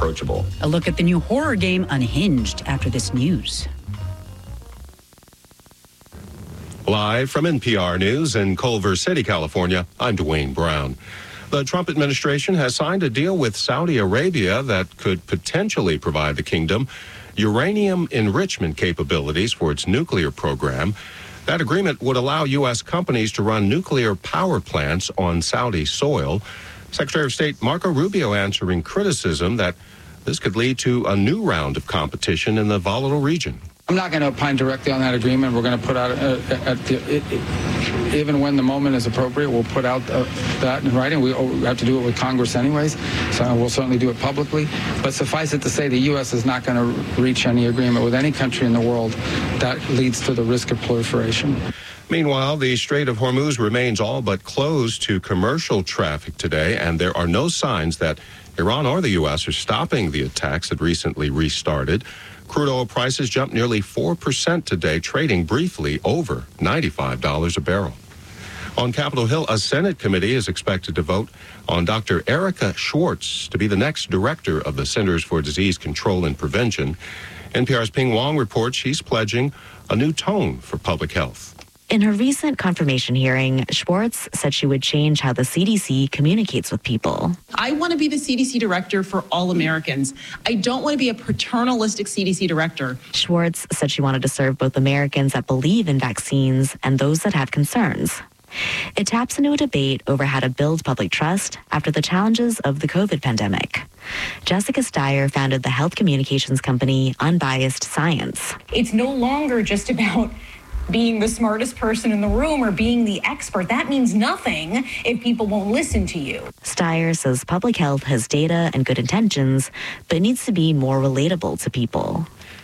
approachable. A look at the new horror game Unhinged after this news. Live from NPR News in Culver City, California, I'm Dwayne Brown. The Trump administration has signed a deal with Saudi Arabia that could potentially provide the kingdom uranium enrichment capabilities for its nuclear program. That agreement would allow U.S. companies to run nuclear power plants on Saudi soil. Secretary of State Marco Rubio answering criticism that this could lead to a new round of competition in the volatile region. I'm not going to opine directly on that agreement. We're going to put out, even when the moment is appropriate, we'll put out that in writing. We have to do it with Congress anyways, so we'll certainly do it publicly. But suffice it to say, the U.S. is not going to reach any agreement with any country in the world that leads to the risk of proliferation. Meanwhile, the Strait of Hormuz remains all but closed to commercial traffic today, and there are no signs that Iran or the U.S. are stopping the attacks that recently restarted. Crude oil prices jumped nearly 4% today, trading briefly over $95 a barrel. On Capitol Hill, a Senate committee is expected to vote on Dr. Erica Schwartz to be the next director of the Centers for Disease Control and Prevention. NPR's Ping Wong reports she's pledging a new tone for public health. In her recent confirmation hearing, Schwartz said she would change how the CDC communicates with people. I want to be the CDC director for all Americans. I don't want to be a paternalistic CDC director. Schwartz said she wanted to serve both Americans that believe in vaccines and those that have concerns. It taps into a debate over how to build public trust after the challenges of the COVID pandemic. Jessica Steyer founded the health communications company Unbiased Science. It's no longer just about being the smartest person in the room or being the expert. That means nothing if people won't listen to you. Steyer says public health has data and good intentions, but needs to be more relatable to people.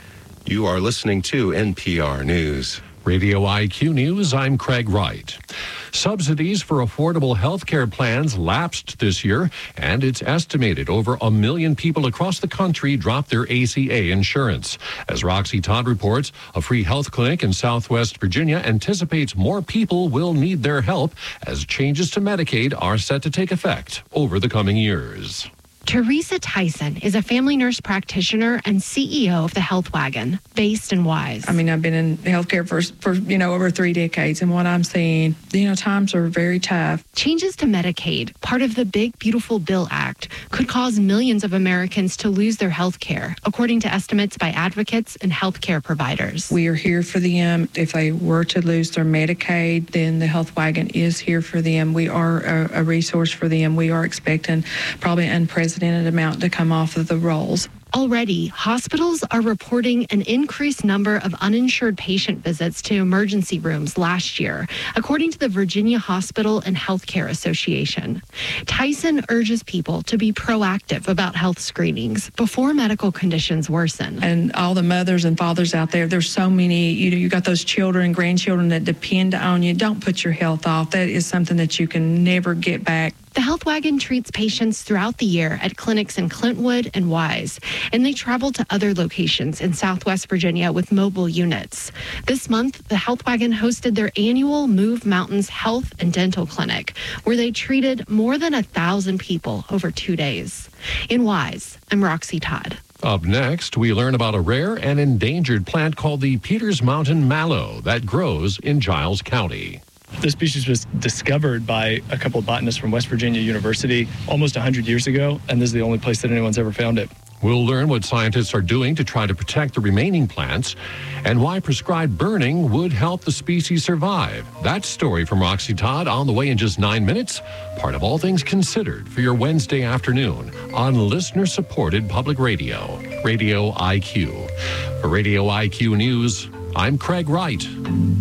You are listening to NPR News. Radio IQ News, I'm Craig Wright. Subsidies for affordable health care plans lapsed this year, and it's estimated over 1 million people across the country dropped their ACA insurance. As Roxy Todd reports, a free health clinic in Southwest Virginia anticipates more people will need their help as changes to Medicaid are set to take effect over the coming years. Teresa Tyson is a family nurse practitioner and CEO of the Health Wagon, based in Wise. I mean, I've been in healthcare for over 3 decades, and what I'm seeing, times are very tough. Changes to Medicaid, part of the Big Beautiful Bill Act, could cause millions of Americans to lose their health care, according to estimates by advocates and healthcare providers. We are here for them. If they were to lose their Medicaid, then the Health Wagon is here for them. We are a resource for them. We are expecting probably unprecedented amount to come off of the rolls. Already, hospitals are reporting an increased number of uninsured patient visits to emergency rooms last year, according to the Virginia Hospital and Healthcare Association. Tyson urges people to be proactive about health screenings before medical conditions worsen. And all the mothers and fathers out there, there's so many, you got those children, grandchildren that depend on you. Don't put your health off. That is something that you can never get back. The Health Wagon treats patients throughout the year at clinics in Clintwood and Wise, and they travel to other locations in Southwest Virginia with mobile units. This month, the Health Wagon hosted their annual Move Mountains Health and Dental Clinic, where they treated more than 1,000 people over 2 days. In Wise, I'm Roxy Todd. Up next, we learn about a rare and endangered plant called the Peters Mountain mallow that grows in Giles County. This species was discovered by a couple of botanists from West Virginia University almost 100 years ago, and this is the only place that anyone's ever found it. We'll learn what scientists are doing to try to protect the remaining plants and why prescribed burning would help the species survive. That story from Roxy Todd on the way in just 9 minutes, part of All Things Considered for your Wednesday afternoon on listener-supported public radio, Radio IQ. For Radio IQ News, I'm Craig Wright.